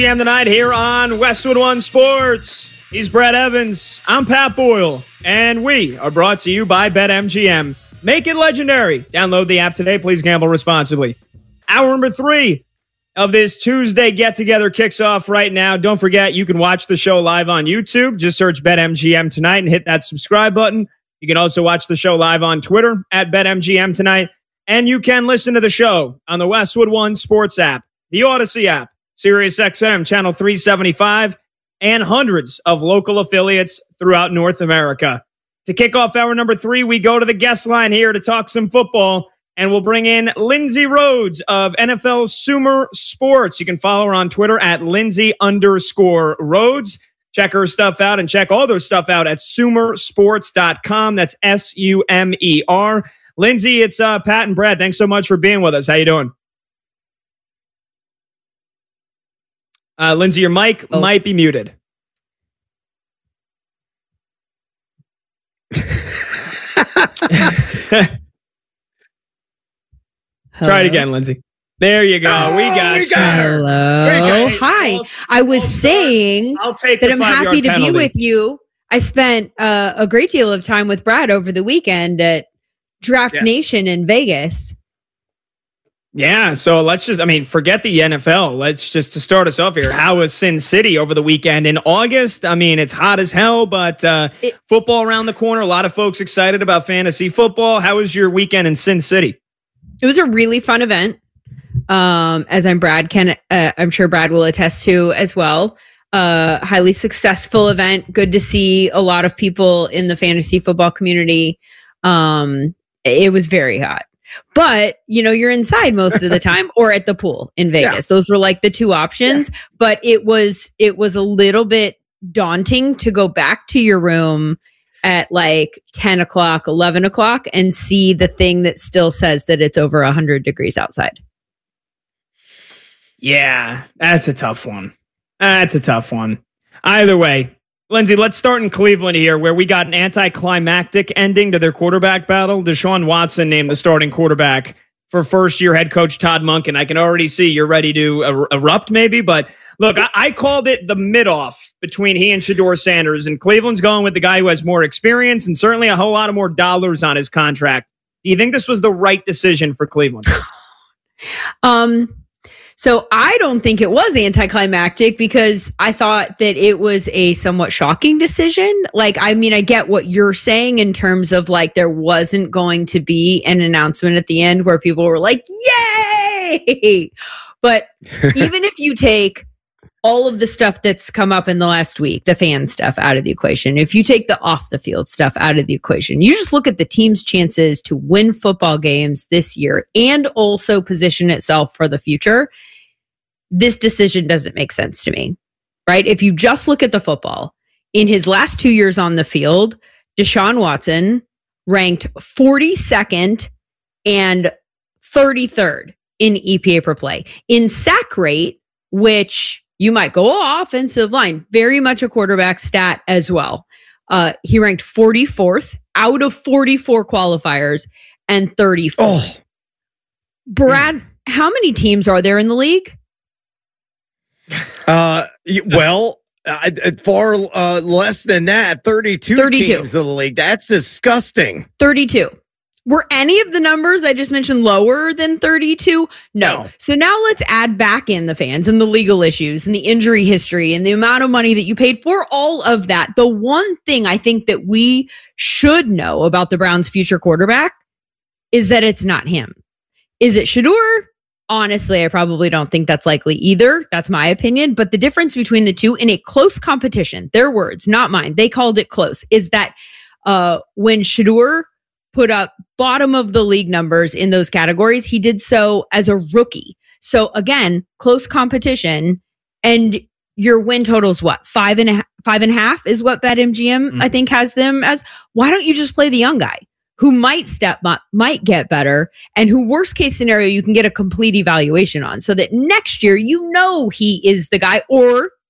BetMGM tonight here on Westwood One Sports. He's Brad Evans. I'm Pat Boyle. And we are brought to you by BetMGM. Make it legendary. Download the app today. Please gamble responsibly. Hour number 3 of this Tuesday get-together kicks off right now. Don't forget, you can watch the show live on YouTube. Just search BetMGM tonight and hit that subscribe button. You can also watch the show live on Twitter at BetMGM tonight. And you can listen to the show on the Westwood One Sports app, the Odyssey app, SiriusXM Channel 375, and hundreds of local affiliates throughout North America. To kick off hour number 3, we go to the guest line here to talk some football, and we'll bring in Lindsay Rhodes of NFL Sumer Sports. You can follow her on Twitter at Lindsay_Rhodes. Check her stuff out and check all their stuff out at sumersports.com. That's SUMER. Lindsay, it's Pat and Brad. Thanks so much for being with us. How you doing? Lindsay, your mic might be muted. Try it again, Lindsay. There you go. We got you. Hello. Hi. I was saying that I'm happy to be with you. I spent a great deal of time with Brad over the weekend at Draft Nation in Vegas. Yeah, so let's just, forget the NFL. Let's just, to start us off here, how was Sin City over the weekend in August? It's hot as hell, but football around the corner. A lot of folks excited about fantasy football. How was your weekend in Sin City? It was a really fun event. As I'm sure Brad will attest to as well. Highly successful event. Good to see a lot of people in the fantasy football community. It was very hot. But, you're inside most of the time or at the pool in Vegas. Yeah. Those were like the two options. Yeah. But it was a little bit daunting to go back to your room at like 10 o'clock, 11 o'clock and see the thing that still says that it's over 100 degrees outside. Yeah, that's a tough one. Either way, Lindsay, let's start in Cleveland here, where we got an anticlimactic ending to their quarterback battle. Deshaun Watson named the starting quarterback for first-year head coach Todd Monken. I can already see you're ready to erupt maybe, but look, I called it the mid-off between he and Shedeur Sanders, and Cleveland's going with the guy who has more experience and certainly a whole lot of more dollars on his contract. Do you think this was the right decision for Cleveland? So I don't think it was anticlimactic because I thought that it was a somewhat shocking decision. I get what you're saying in terms of there wasn't going to be an announcement at the end where people were like, yay! But even if you take all of the stuff that's come up in the last week, the fan stuff out of the equation, if you take the off the field stuff out of the equation, you just look at the team's chances to win football games this year and also position itself for the future. This decision doesn't make sense to me, right? If you just look at the football, in his last 2 years on the field, Deshaun Watson ranked 42nd and 33rd in EPA per play. In sack rate, which you might go, offensive line, very much a quarterback stat as well. He ranked 44th out of 44 qualifiers and 34th. Oh. Brad, how many teams are there in the league? Far less than that. 32 teams in the league. That's disgusting. 32. Were any of the numbers I just mentioned lower than 32? No. So now let's add back in the fans and the legal issues and the injury history and the amount of money that you paid for all of that. The one thing I think that we should know about the Browns' future quarterback is that it's not him. Is it Shedeur? Honestly, I probably don't think that's likely either. That's my opinion. But the difference between the two in a close competition, their words, not mine, they called it close, is that when Shedeur put up bottom of the league numbers in those categories, he did so as a rookie. So again, close competition, and your win total's what? 5.5 is what BetMGM I think has them as. Why don't you just play the young guy who might step up, might get better, and who worst case scenario you can get a complete evaluation on, so that next year he is the guy, or